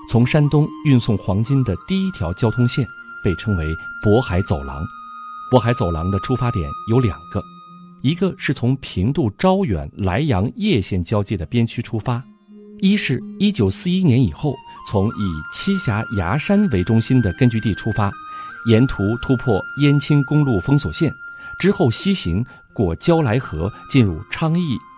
从山东运送黄金的第一条交通线，被称为渤海走廊。渤海走廊的出发点有2个，一个是从平度招远、莱阳叶县交界的边区出发，一是1941年以后从以栖霞崖山为中心的根据地出发，沿途突破燕青公路封锁线，之后西行过焦来河，进入昌邑